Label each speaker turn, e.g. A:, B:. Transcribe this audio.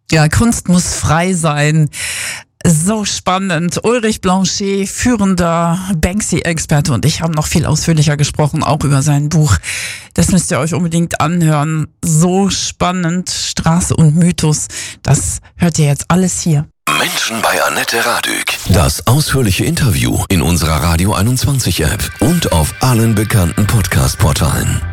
A: Ja, Kunst muss frei sein. So spannend. Ulrich Blanchet, führender Banksy-Experte, und ich haben noch viel ausführlicher gesprochen, auch über sein Buch. Das müsst ihr euch unbedingt anhören. So spannend. Straße und Mythos. Das hört ihr jetzt alles hier.
B: Menschen bei Annette Radück. Das ausführliche Interview in unserer Radio 21 App und auf allen bekannten Podcast-Portalen.